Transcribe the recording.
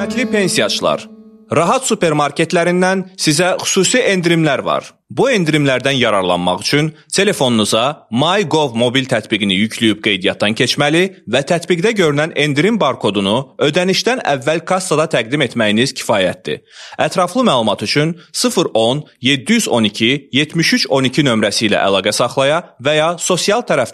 Hörmətli pensiyaçılar, Rahat supermarketlərindən sizə xüsusi endirimlər var. Bu endirimlərdən yararlanmaq üçün telefonunuza MyGov mobil tətbiqini yükləyib qeydiyyatdan keçməli və tətbiqdə görünən endirim barkodunu ödənişdən əvvəl kassada təqdim etməyiniz kifayətdir. Ətraflı məlumat üçün 010 712 73 12 nömrəsi ilə əlaqə saxlaya və ya sosial tərəfdən